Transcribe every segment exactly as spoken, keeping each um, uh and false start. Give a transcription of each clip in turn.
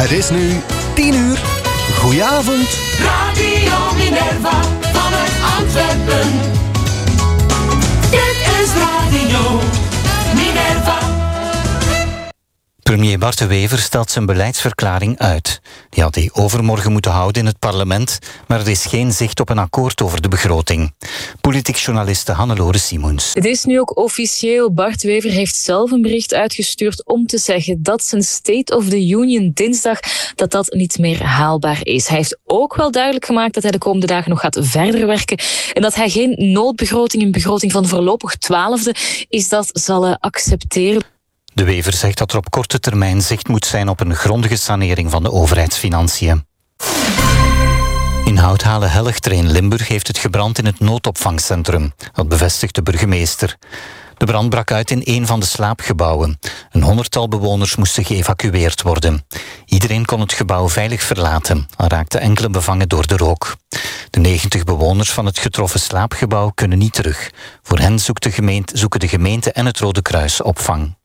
Het is nu tien uur. Goedenavond. Radio Minerva vanuit Antwerpen. Dit is Radio Minerva. Premier Bart De Wever stelt zijn beleidsverklaring uit. Die had hij overmorgen moeten houden in het parlement, maar er is geen zicht op een akkoord over de begroting. Politiek journaliste Hannelore Simons. Het is nu ook officieel. Bart De Wever heeft zelf een bericht uitgestuurd om te zeggen dat zijn State of the Union dinsdag dat dat niet meer haalbaar is. Hij heeft ook wel duidelijk gemaakt dat hij de komende dagen nog gaat verder werken en dat hij geen noodbegroting, een begroting van voorlopig twaalfde, is dat zal accepteren. De Wever zegt dat er op korte termijn zicht moet zijn op een grondige sanering van de overheidsfinanciën. In Houthalen-Helchter in Limburg heeft het gebrand in het noodopvangcentrum. Dat bevestigt de burgemeester. De brand brak uit in een van de slaapgebouwen. Een honderdtal bewoners moesten geëvacueerd worden. Iedereen kon het gebouw veilig verlaten, al raakten enkele bevangen door de rook. De negentig bewoners van het getroffen slaapgebouw kunnen niet terug. Voor hen zoekt de gemeente, zoeken de gemeente en het Rode Kruis opvang.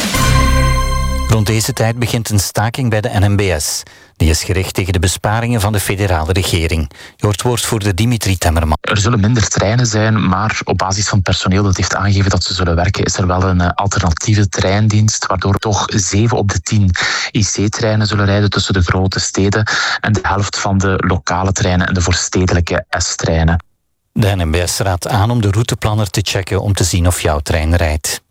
Rond deze tijd begint een staking bij de N M B S. Die is gericht tegen de besparingen van de federale regering. Je hoort woordvoerder Dimitri Temmerman. Er zullen minder treinen zijn, maar op basis van het personeel dat heeft aangegeven dat ze zullen werken, is er wel een alternatieve treindienst, waardoor toch zeven op de tien I C-treinen zullen rijden tussen de grote steden en de helft van de lokale treinen en de voorstedelijke S-treinen. De N M B S raadt aan om de routeplanner te checken om te zien of jouw trein rijdt.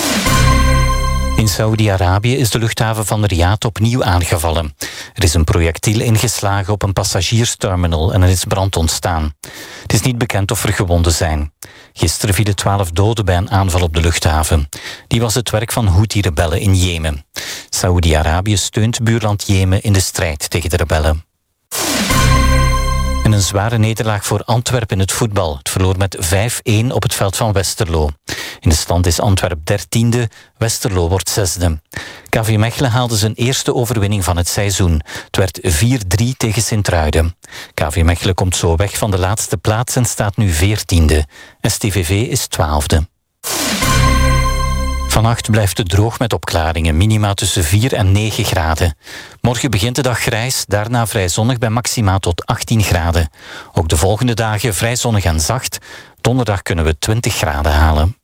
In Saoedi-Arabië is de luchthaven van Riyadh opnieuw aangevallen. Er is een projectiel ingeslagen op een passagiersterminal en er is brand ontstaan. Het is niet bekend of er gewonden zijn. Gisteren vielen twaalf doden bij een aanval op de luchthaven. Die was het werk van Houthi-rebellen in Jemen. Saoedi-Arabië steunt buurland Jemen in de strijd tegen de rebellen. En een zware nederlaag voor Antwerpen in het voetbal. Het verloor met vijf-een op het veld van Westerlo. In de stand is Antwerpen dertiende, Westerlo wordt zesde. K V Mechelen haalde zijn eerste overwinning van het seizoen. Het werd vier-drie tegen Sint-Truiden. K V Mechelen komt zo weg van de laatste plaats en staat nu veertiende. S T V V is twaalfde. Vannacht blijft het droog met opklaringen, minima tussen vier en negen graden. Morgen begint de dag grijs, daarna vrij zonnig bij maxima tot achttien graden. Ook de volgende dagen vrij zonnig en zacht. Donderdag kunnen we twintig graden halen.